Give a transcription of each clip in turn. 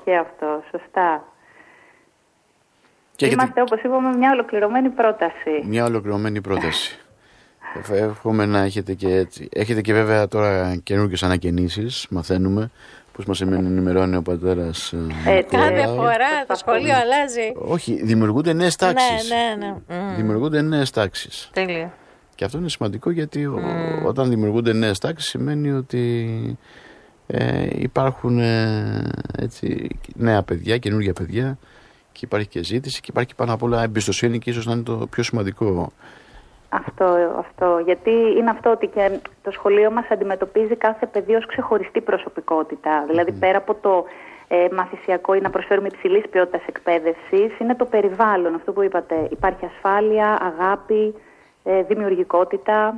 και αυτό, σωστά. Και είμαστε, όπως είπαμε, μια ολοκληρωμένη πρόταση. Μια ολοκληρωμένη πρόταση. Εύχομαι να έχετε και έτσι. Έχετε και βέβαια τώρα καινούργιες ανακαινήσεις, μαθαίνουμε. Πώς μας ενημερώνει ο πατέρας. Κάθε φορά το σχολείο αλλάζει. Όχι, δημιουργούνται νέες τάξεις. Ναι. Δημιουργούνται νέες τάξεις. Τέλεια. Και αυτό είναι σημαντικό, γιατί όταν δημιουργούνται νέες τάξεις σημαίνει ότι υπάρχουν έτσι, νέα παιδιά, καινούργια παιδιά, και υπάρχει και ζήτηση και υπάρχει πάνω απ' όλα εμπιστοσύνη, και ίσως να είναι το πιο σημαντικό. Αυτό. Γιατί είναι αυτό ότι και το σχολείο μας αντιμετωπίζει κάθε παιδί ως ξεχωριστή προσωπικότητα. Δηλαδή, πέρα από το μαθησιακό ή να προσφέρουμε υψηλής ποιότητας εκπαίδευσης, είναι το περιβάλλον, αυτό που είπατε. Υπάρχει ασφάλεια, αγάπη, δημιουργικότητα.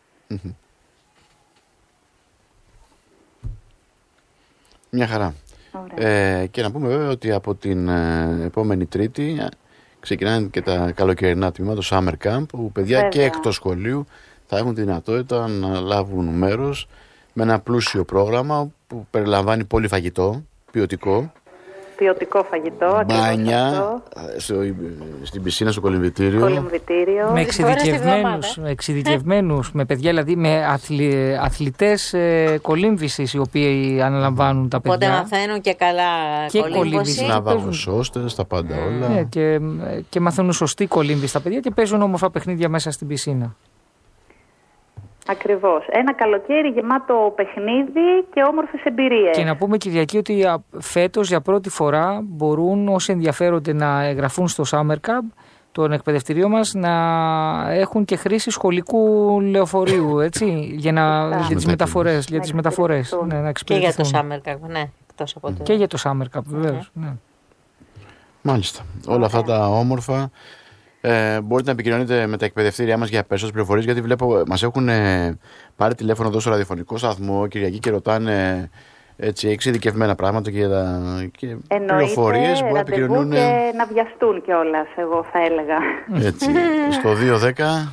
Μια χαρά. Και να πούμε βέβαια ότι από την επόμενη Τρίτη ξεκινάνε και τα καλοκαιρινά τμήματα, το Summer Camp, που παιδιά και εκτός σχολείου θα έχουν τη δυνατότητα να λάβουν μέρος με ένα πλούσιο πρόγραμμα που περιλαμβάνει πολύ φαγητό, ποιοτικό φαγητό, μπάνια, στην πισίνα, στο κολυμβητήριο. Με εξειδικευμένους, με παιδιά, δηλαδή με αθλητές κολύμβησης, οι οποίοι αναλαμβάνουν τα παιδιά. Οπότε μαθαίνουν και καλά κολύμβηση. Να βάζουν σώστες, τα πάντα όλα. Και μαθαίνουν σωστή κολύμβηση τα παιδιά και παίζουν όμορφα παιχνίδια μέσα στην πισίνα. Ακριβώς. Ένα καλοκαίρι γεμάτο παιχνίδι και όμορφες εμπειρίες. Και να πούμε, Κυριακή, ότι φέτος για πρώτη φορά μπορούν όσοι ενδιαφέρονται να εγγραφούν στο Summer Camp, το εκπαιδευτήριο μας, να έχουν και χρήση σχολικού λεωφορείου, έτσι, για τις μεταφορές. Και για το Summer Camp, ναι. Και για το Summer Camp, βεβαίως. Ναι. Μάλιστα. Όλα αυτά τα όμορφα. Μπορείτε να επικοινωνείτε με τα εκπαιδευτήριά μας για περισσότερες πληροφορίες, γιατί βλέπω μας έχουν πάρει τηλέφωνο εδώ στο ραδιοφωνικό σταθμό, Κυριακή, και ρωτάνε έτσι εξειδικευμένα πράγματα και πληροφορίες. Μπορεί να επικοινωνούν και να βιαστούν κιόλας, εγώ θα έλεγα. Έτσι, στο 210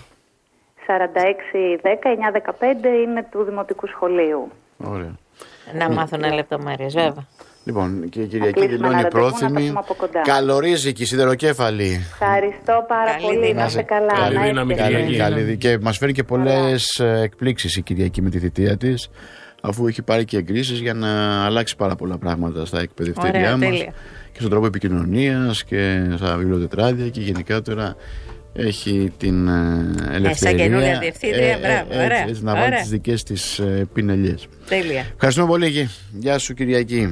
4610-915 είναι του Δημοτικού Σχολείου. Ωραία. Να μάθουν λεπτομέρειες, βέβαια. Λοιπόν, και η Κυριακή δηλώνει πρόθυμη. Καλορίζει και η σιδεροκέφαλη. Ευχαριστώ πάρα πολύ. Να είστε καλά. Καλή. Και μας φέρνει και πολλές εκπλήξεις η Κυριακή με τη θητεία της, αφού έχει πάρει και εγκρίσεις για να αλλάξει πάρα πολλά πράγματα στα εκπαιδευτήριά μας και στον τρόπο επικοινωνίας και στα βιβλιοτετράδια, και γενικά τώρα έχει την ελευθερία. Σαν καινούργια διευθύντρια, μπράβο, ωραία. Να βάλει τις δικές της πινελιές. Τέλεια. Ευχαριστούμε πολύ. Γεια σου, Κυριακή.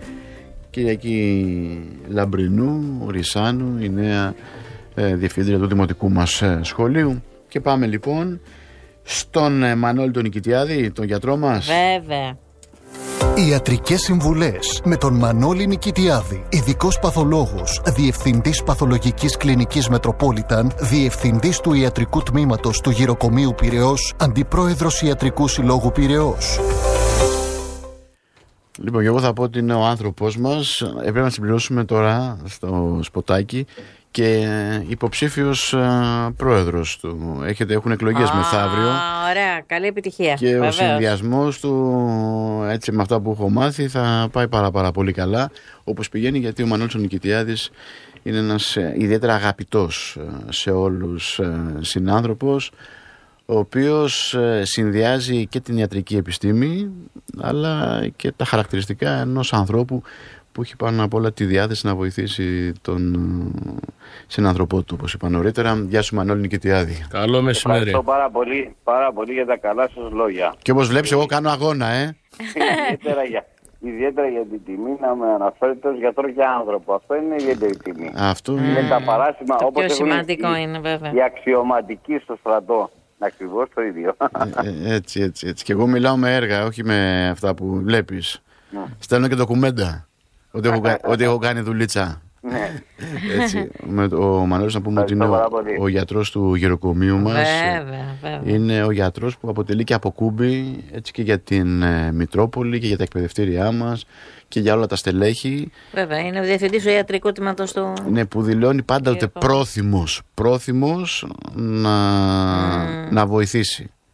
Κυριακή Λαμπρινού Ρησάνου, η νέα διευθύντρια του δημοτικού μας σχολείου. Και πάμε λοιπόν στον Μανώλη τον Νικητιάδη, τον γιατρό μας. Βέβαια. Ιατρικές συμβουλές με τον Μανώλη Νικητιάδη, ειδικός παθολόγος, διευθυντής παθολογικής κλινικής Μετροπόλιταν, διευθυντής του ιατρικού τμήματος του Γυροκομείου Πειραιώς, αντιπρόεδρος Ιατρικού Συλλόγου Πειραιώς. Λοιπόν, και εγώ θα πω ότι είναι ο άνθρωπος μας. Πρέπει να συμπληρώσουμε τώρα στο σποτάκι και υποψήφιος πρόεδρος του. Έχουν εκλογές μεθαύριο. Ωραία, καλή επιτυχία. Και βεβαίως, ο συνδυασμός του, έτσι με αυτά που έχω μάθει, θα πάει πάρα πολύ καλά, όπως πηγαίνει, γιατί ο Μανώλης ο Νικητιάδης είναι ένας ιδιαίτερα αγαπητός σε όλους συνάνθρωπος, ο οποίος συνδυάζει και την ιατρική επιστήμη αλλά και τα χαρακτηριστικά ενός ανθρώπου που έχει πάνω απ' όλα τη διάθεση να βοηθήσει τον συνανθρωπό του, όπως είπα νωρίτερα. Γεια σου, Μανώλη Νικητιάδη. Καλό μεσημέρι. Ευχαριστώ πάρα πολύ για τα καλά σας λόγια. Και όπως βλέπεις, εγώ κάνω αγώνα, Ιδιαίτερα για την τιμή να με αναφέρετε ως γιατρό και άνθρωπο. Αυτό είναι ιδιαίτερη τιμή. Αυτό είναι τα παράσημα, το όπως πιο σημαντικό είναι, βέβαια. Οι αξιωματικοί στο στρατό. Ακριβώς το ίδιο. Έτσι. Και εγώ μιλάω με έργα, όχι με αυτά που βλέπεις. Στέλνω και ντοκουμέντα ότι έχω κάνει δουλίτσα. Έτσι. Ο Μανώλης, να πούμε ότι είναι ο γιατρός του γεροκομείου μας. Βέβαια. Είναι ο γιατρός που αποτελεί και αποκούμπη, έτσι, και για την Μητρόπολη και για τα εκπαιδευτήριά μας και για όλα τα στελέχη. Βέβαια, είναι ο διευθυντής του ιατρικού τμήματος του. Ναι, που δηλώνει πάντοτε πρόθυμος να βοηθήσει.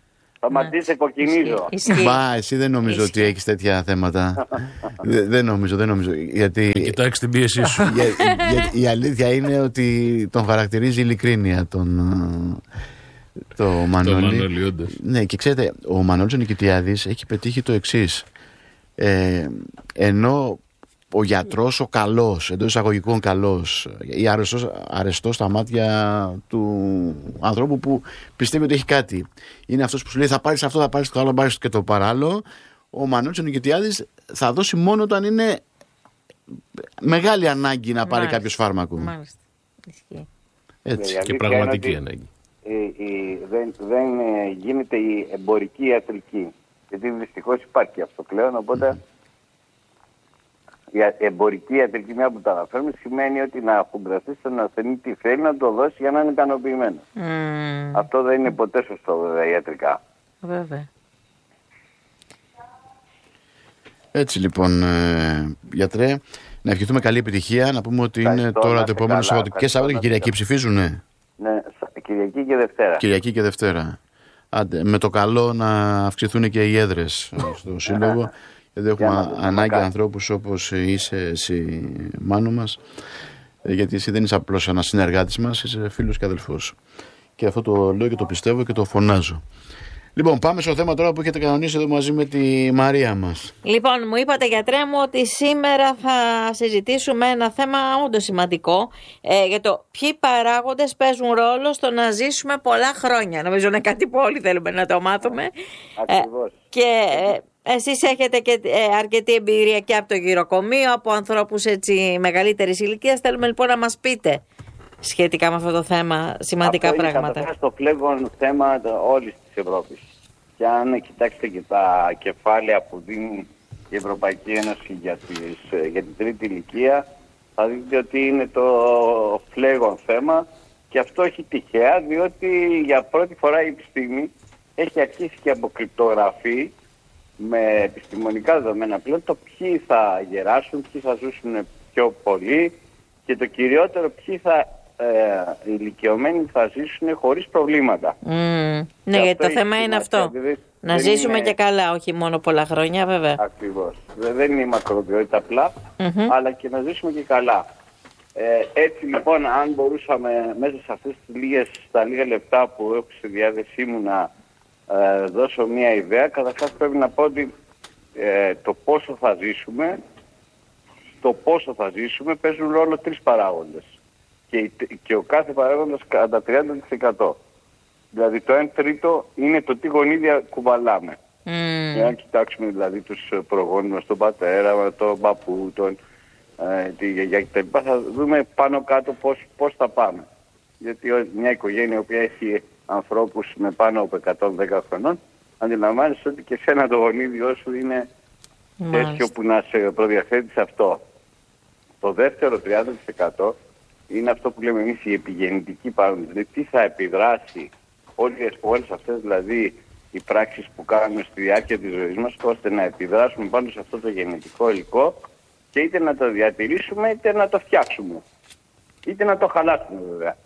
Σταματήστε, κοκκινίζω. Μα εσύ δεν νομίζω ότι έχεις τέτοια θέματα. Δεν νομίζω. Γιατί κοιτάξτε την πίεσή σου. η αλήθεια είναι ότι τον χαρακτηρίζει ειλικρίνεια το Μανώλη. Ναι, και ξέρετε, ο Μανώλης ο Νικητιάδης έχει πετύχει το εξής. Ενώ ο γιατρός ο καλός, εντός εισαγωγικών καλός, ή αρεστός στα μάτια του ανθρώπου που πιστεύει ότι έχει κάτι, είναι αυτός που σου λέει θα πάρεις αυτό, θα πάρεις το άλλο, θα πάρεις και το παράλληλο. Ο Μανώλης ο Νικητιάδης θα δώσει μόνο όταν είναι μεγάλη ανάγκη να πάρει κάποιος φάρμακο. Μάλιστα. Ισχύει. Έτσι. Και πραγματική ανάγκη. Δεν γίνεται η εμπορική ιατρική. Γιατί δυστυχώς υπάρχει αυτό πλέον, οπότε η εμπορική ιατρική, μια που τα αναφέρουμε, σημαίνει ότι να αφουγκραστεί στον ασθενή τι θέλει να το δώσει για να είναι ικανοποιημένο. Αυτό δεν είναι ποτέ σωστό, βέβαια, ιατρικά. Βέβαια. Έτσι λοιπόν, γιατρέ, να ευχηθούμε καλή επιτυχία. Να πούμε ότι είναι τώρα το επόμενο Σαββατοκύριακο. Και Σαββατοκύριακο και Κυριακή ψηφίζουνε. Ναι, Κυριακή και Δευτέρα. Κυριακή και Δευτέρα. Άντε, με το καλό να αυξηθούν και οι έδρες στο Σύλλογο. Γιατί έχουμε ανάγκη ανθρώπους όπως είσαι εσύ, Μάνο μας. Γιατί εσύ δεν είσαι απλώς ένας συνεργάτης μας, είσαι φίλος και αδελφός. Και αυτό το λέω και το πιστεύω και το φωνάζω. Λοιπόν, πάμε στο θέμα τώρα που έχετε κανονίσει εδώ μαζί με τη Μαρία μας. Λοιπόν, μου είπατε, γιατρέ μου, ότι σήμερα θα συζητήσουμε ένα θέμα όντως σημαντικό, για το ποιοι παράγοντες παίζουν ρόλο στο να ζήσουμε πολλά χρόνια. Νομίζω είναι κάτι που όλοι θέλουμε να το μάθουμε. Ακριβώς. Και εσείς έχετε και αρκετή εμπειρία και από το γυροκομείο, από ανθρώπους έτσι μεγαλύτερης ηλικίας. Θέλουμε λοιπόν να μας πείτε σχετικά με αυτό το θέμα σημαντικά αυτό πράγματα. Αυτό είναι το φλέγον θέμα όλης της Ευρώπης. Και αν κοιτάξετε και τα κεφάλαια που δίνει η Ευρωπαϊκή Ένωση για την τρίτη ηλικία, θα δείτε ότι είναι το φλέγον θέμα. Και αυτό έχει τυχαία, διότι για πρώτη φορά η επιστήμη έχει αρχίσει και αποκρυπτογραφεί με επιστημονικά δεδομένα πλέον το ποιοι θα γεράσουν, ποιοι θα ζούσουν πιο πολύ και το κυριότερο ποιοι οι ηλικιωμένοι θα ζήσουν χωρίς προβλήματα. Ναι, γιατί το θέμα είναι αυτό. Να ζήσουμε και καλά, όχι μόνο πολλά χρόνια, βέβαια. Ακριβώς. Δεν είναι η μακροβιότητα απλά, αλλά και να ζήσουμε και καλά. Έτσι λοιπόν, αν μπορούσαμε μέσα σε αυτές τα λίγα λεπτά που έχω στη διάθεσή μου να δώσω μια ιδέα, καταρχάς πρέπει να πω ότι το πόσο θα ζήσουμε παίζουν ρόλο τρεις παράγοντες. Και ο κάθε παράγοντας κατά 30%. Δηλαδή το 1 τρίτο είναι το τι γονίδια κουβαλάμε. Εάν κοιτάξουμε δηλαδή τους προγόνους μας, τον πατέρα, τον παππού, τη γιαγιά κτλ. Θα δούμε πάνω κάτω πώς θα πάμε. Γιατί μια οικογένεια που έχει ανθρώπους με πάνω από 110 χρονών, αντιλαμβάνεσαι ότι και σένα το γονίδιό σου είναι τέτοιο που να σε προδιαθέτει σε αυτό. Το δεύτερο 30% είναι αυτό που λέμε εμείς οι επιγεννητικοί παράγοντες. Δηλαδή τι θα επιδράσει όλες αυτές δηλαδή οι πράξεις που κάνουμε στη διάρκεια της ζωής μας, ώστε να επιδράσουμε πάνω σε αυτό το γενετικό υλικό και είτε να το διατηρήσουμε είτε να το φτιάξουμε. Είτε να το χαλάσουμε βέβαια.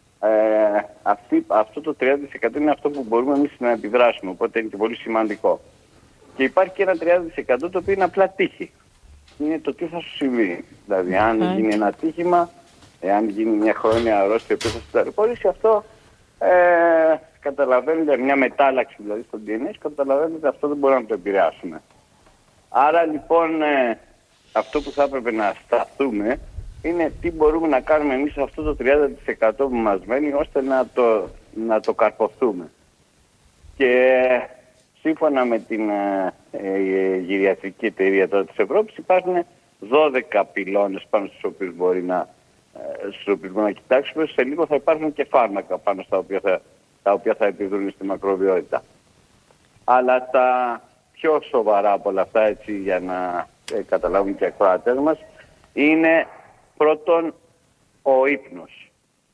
Αυτό το 30% είναι αυτό που μπορούμε εμείς να επιδράσουμε, οπότε είναι και πολύ σημαντικό. Και υπάρχει και ένα 30% το οποίο είναι απλά τύχη. Είναι το τι θα σου συμβεί. Δηλαδή αν γίνει ένα τύχημα, εάν γίνει μια χρόνια αρρώστια που θα σου ταλαιπωρήσει, αυτό καταλαβαίνετε, μια μετάλλαξη δηλαδή στο DNA, καταλαβαίνετε ότι αυτό δεν μπορούμε να το επηρεάσουμε. Άρα λοιπόν αυτό που θα έπρεπε να σταθούμε είναι τι μπορούμε να κάνουμε εμείς αυτό το 30% που μας μένει ώστε να το καρποθούμε. Και σύμφωνα με την γυριατρική εταιρεία τώρα της Ευρώπης υπάρχουν 12 πυλώνες πάνω στους οποίους μπορεί να κοιτάξουμε. Σε λίγο θα υπάρχουν και φάρμακα πάνω τα οποία θα επιδρούν στη μακροβιότητα. Αλλά τα πιο σοβαρά από όλα αυτά, έτσι για να καταλάβουν και οι ακροατές μας, είναι πρώτον ο ύπνος.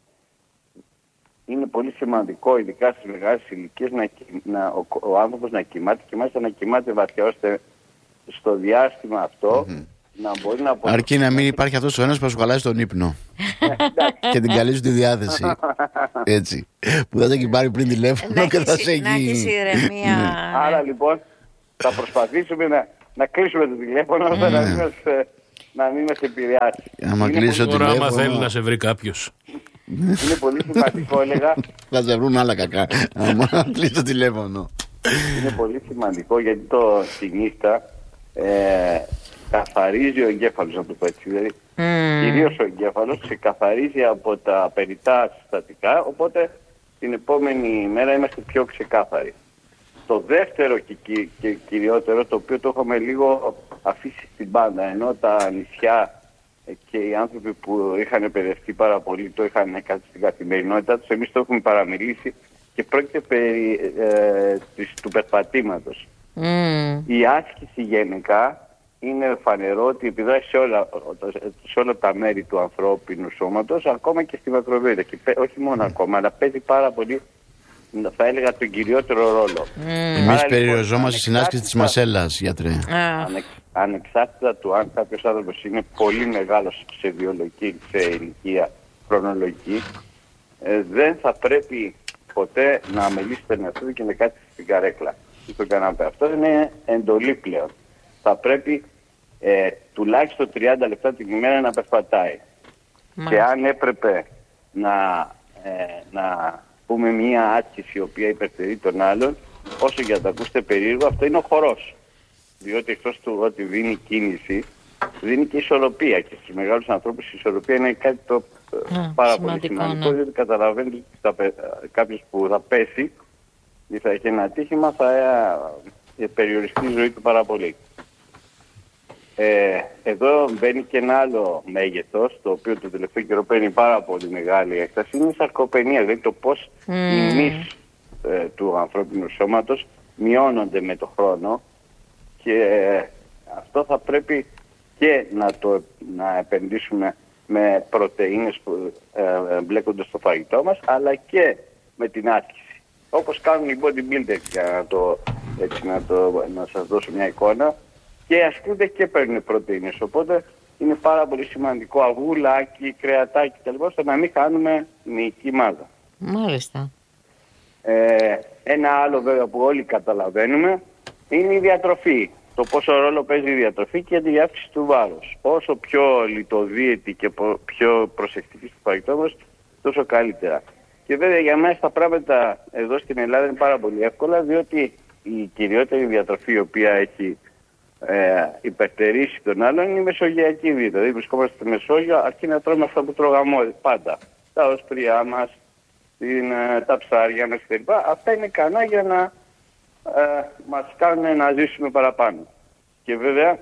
Είναι πολύ σημαντικό, ειδικά στις μεγάλες ηλικίες, ο άνθρωπος να κοιμάται και μάλιστα να κοιμάται βαθιά, ώστε στο διάστημα αυτό να μπορεί να Αρκεί να μην υπάρχει αυτός ο ένας που θα σου χαλάσει τον ύπνο και την καλή σου τη διάθεση. Έτσι. Που θα σε έχει πάρει πριν τηλέφωνο και θα σε έχει. Να έχεις ηρεμία. Άρα λοιπόν θα προσπαθήσουμε να κλείσουμε το τηλέφωνο ώστε να μην μας επηρεάσει. Άμα κλείσω το τηλέφωνο. Άμα θέλει να σε βρει κάποιος. Είναι πολύ σημαντικό, έλεγα. Θα σε βρουν άλλα κακά. Άμα κλείσω το τηλέφωνο. Είναι πολύ σημαντικό γιατί το συνίστα καθαρίζει ο εγκέφαλος, να το πω έτσι. Δηλαδή, κυρίως ο εγκέφαλος ξεκαθαρίζει από τα περιττά συστατικά, οπότε την επόμενη μέρα είμαστε πιο ξεκάθαροι. Το δεύτερο και κυριότερο, το οποίο το έχουμε λίγο αφήσει στην πάντα, ενώ τα νησιά και οι άνθρωποι που είχαν εκπαιδευτεί πάρα πολύ το είχαν κάτι στην καθημερινότητα τους, εμείς το έχουμε παραμιλήσει και πρόκειται περί του περπατήματος. Η άσκηση γενικά είναι φανερό ότι επιδράσει σε όλα τα μέρη του ανθρώπινου σώματος, ακόμα και στη μακροβιότητα. Και όχι μόνο ακόμα, αλλά παίζει πάρα πολύ, θα έλεγα, τον κυριότερο ρόλο. Εμείς περιοριζόμαστε στην άσκηση της μασέλας, γιατρέ. Ανεξάρτητα του αν κάποιος άνθρωπος είναι πολύ μεγάλος σε βιολογική, σε ηλικία χρονολογική, δεν θα πρέπει ποτέ να αμελήσει τον εαυτό του και να κάτσει στην καρέκλα ή στον καναπέ. Αυτό είναι εντολή πλέον. Θα πρέπει τουλάχιστον 30 λεπτά την ημέρα να περπατάει. Και αν έπρεπε να πούμε μία άσκηση η οποία υπερτερεί τον άλλον, όσο για να το ακούσετε περίεργο, αυτό είναι ο χορός. Διότι εκτός του ότι δίνει κίνηση, δίνει και ισορροπία. Και στους μεγάλους ανθρώπους η ισορροπία είναι κάτι το πάρα πολύ σημαντικό, διότι καταλαβαίνετε ότι κάποιος που θα πέσει ή θα έχει ένα ατύχημα θα περιοριστεί η ζωή του πάρα πολύ. Εδώ μπαίνει και ένα άλλο μέγεθος, το οποίο το τελευταίο καιρό παίρνει πάρα πολύ μεγάλη έκταση, είναι η σαρκοπενία, δηλαδή το πώς οι μυς του ανθρώπινου σώματος μειώνονται με το χρόνο και αυτό θα πρέπει και να επενδύσουμε με πρωτεΐνες που μπλέκονται στο φαγητό μας, αλλά και με την άσκηση. Όπως κάνουν οι bodybuilders, για να σας δώσω μια εικόνα, και ασκούνται και παίρνουν πρωτεΐνες. Οπότε είναι πάρα πολύ σημαντικό αυγουλάκι, κρεατάκι κτλ. Ώστε να μην χάνουμε μυϊκή μάζα. Μάλιστα. Ένα άλλο βέβαια που όλοι καταλαβαίνουμε είναι η διατροφή. Το πόσο ρόλο παίζει η διατροφή και τη διάσκηση του βάρους. Όσο πιο λιτοδίαιτη και πιο προσεκτική στο φαγητό μας, τόσο καλύτερα. Και βέβαια για μας τα πράγματα εδώ στην Ελλάδα είναι πάρα πολύ εύκολα, διότι η κυριότερη διατροφή η οποία έχει υπερτερήσει τον άλλον είναι η μεσογειακή δίαιτα. Δηλαδή βρισκόμαστε στη Μεσόγειο, αρκεί να τρώμε αυτά που τρώγαμε πάντα. Τα οσπριά μας, τα ψάρια μας κλπ. Αυτά είναι ικανά για να μας κάνουν να ζήσουμε παραπάνω. Και βέβαια,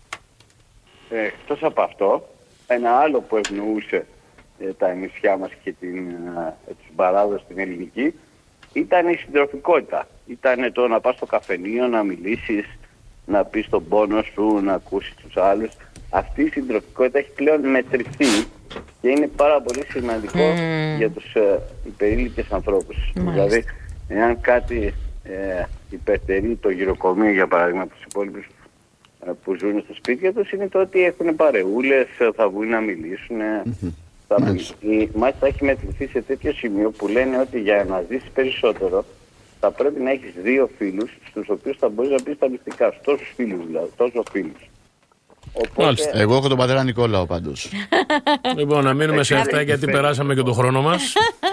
εκτός από αυτό, ένα άλλο που ευνοούσε τα νησιά μας και την παράδοση στην ελληνική ήταν η συντροφικότητα. Ήταν το να πας στο καφενείο, να μιλήσεις, να πεις τον πόνο σου, να ακούσεις τους άλλους. Αυτή η συντροφικότητα έχει πλέον μετρηθεί και είναι πάρα πολύ σημαντικό για τους υπερήλικες ανθρώπους. Δηλαδή, εάν κάτι υπερτερεί το γυροκομείο, για παράδειγμα, τους υπόλοιπους που ζουν στα σπίτια τους, είναι το ότι έχουν παρεούλες, θα βγουν να μιλήσουν. Μάλιστα έχει μετρηθεί σε τέτοιο σημείο που λένε ότι για να ζήσεις περισσότερο θα πρέπει να έχεις 2 φίλους στους οποίους θα μπορείς να πεις τα μυστικά σου. Τόσους φίλους δηλαδή, τόσο φίλους. Οπότε... Εγώ έχω τον πατέρα Νικόλαο πάντως. Λοιπόν, να μείνουμε σε αυτά γιατί περάσαμε και τον χρόνο μας.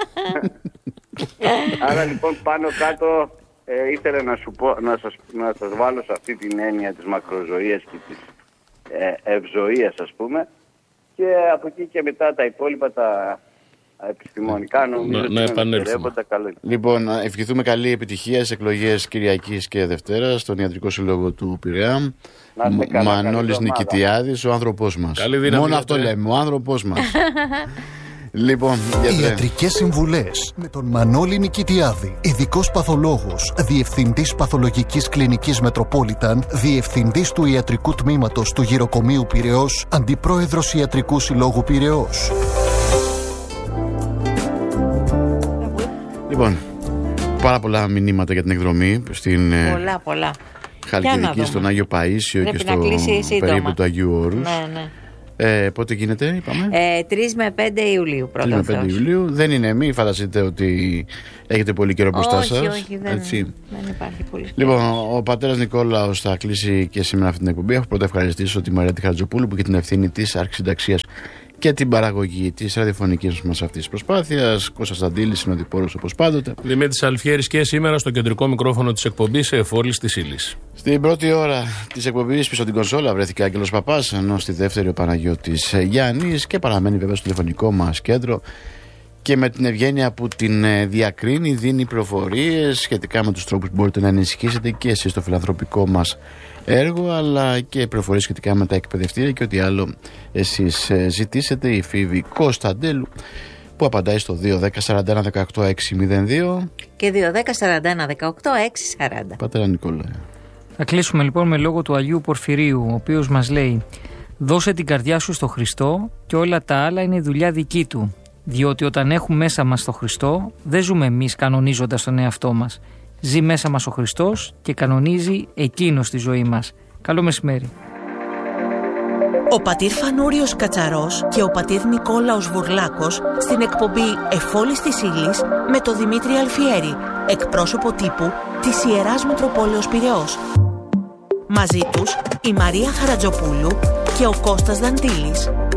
Άρα λοιπόν πάνω κάτω ήθελα να σου πω, να σας βάλω σε αυτή την έννοια της μακροζωίας και της ευζωίας, ας πούμε, και από εκεί και μετά τα υπόλοιπα τα επιστημονικά νομίζω ότι επανέλθουμε. Λοιπόν, να ευχηθούμε καλή επιτυχία στις εκλογές Κυριακής και Δευτέρας στον Ιατρικό Σύλλογο του Πειραιά. Μανώλης Νικητιάδης, ο άνθρωπός μας. Μόνο αυτό λέμε, ο άνθρωπός μας. Λοιπόν, ιατρικές συμβουλές με τον Μανώλη Νικητιάδη, ειδικός παθολόγος, διευθυντής παθολογικής κλινικής Μετροπόλιταν, διευθυντής του ιατρικού τμήματος του Γυροκομείου Πειραιώς, αντιπρόεδρος Ιατρικού Συλλόγου Πειραιώς. Λοιπόν, πάρα πολλά μηνύματα για την εκδρομή. Πολλά. Χαλκιδική, στον Άγιο Παΐσιο και στο περίπου του Αγίου Όρους. Ναι. Πότε γίνεται, είπαμε? 3 με 5 Ιουλίου. 3 με 5 Ιουλίου. Δεν είναι, μην φανταστείτε ότι έχετε πολύ καιρό μπροστά σας. Όχι, δεν υπάρχει πολύ καιρό. Λοιπόν, ο πατέρας Νικόλαος θα κλείσει και σήμερα αυτή την εκπομπή. Έχω πρώτα ευχαριστήσω τη Μαρία Χατζοπούλου που έχει την ευθύνη της αρχισυνταξίας και την παραγωγή της ραδιοφωνικής μας αυτής της προσπάθειας. Κώστας Σταντήλης, συνοδοιπόρος όπως πάντοτε. Δημήτρης Αλφιέρης και σήμερα στο κεντρικό μικρόφωνο της εκπομπής Εφόλης της Ύλης. Στην πρώτη ώρα της εκπομπής πίσω την κονσόλα βρέθηκε ο Άγγελος Παπάς, ενώ στη δεύτερη ο Παναγιώτης Γιάννης, και παραμένει βέβαια στο τηλεφωνικό μας κέντρο και με την ευγένεια που την διακρίνει, δίνει πληροφορίες σχετικά με τους τρόπους που μπορείτε να ενισχύσετε και εσείς στο φιλανθρωπικό μας έργο, αλλά και πληροφορίες σχετικά με τα εκπαιδευτήρια και ό,τι άλλο εσείς ζητήσετε. Η Φίβη Κωνσταντέλου που απαντάει στο 210-41-18-602 και 210-41-18-640. Πατέρα Νικόλα. Θα κλείσουμε λοιπόν με λόγο του Αγίου Πορφυρίου, ο οποίος μας λέει: «Δώσε την καρδιά σου στο Χριστό και όλα τα άλλα είναι δουλειά δική Του. Διότι όταν έχουμε μέσα μας το Χριστό, δεν ζούμε εμείς κανονίζοντας τον εαυτό μας. Ζει μέσα μας ο Χριστός και κανονίζει Εκείνος τη ζωή μας». Καλό μεσημέρι. Ο πατήρ Φανούριος Κατσαρός και ο πατήρ Νικόλαος Βουρλάκος στην εκπομπή Εφόλης της Ύλης με τον Δημήτρη Αλφιέρη, εκπρόσωπο τύπου της Ιεράς Μητροπόλεως Πειραιώς. Μαζί τους η Μαρία Χαρατζοπούλου και ο Κώστας Δαντήλης.